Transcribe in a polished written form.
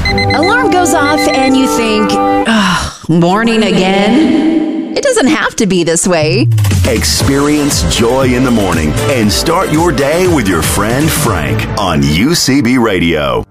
Alarm goes off and you think, ugh, morning again? It doesn't have to be this way. Experience joy in the morning and start your day with your friend Frank on UCB Radio.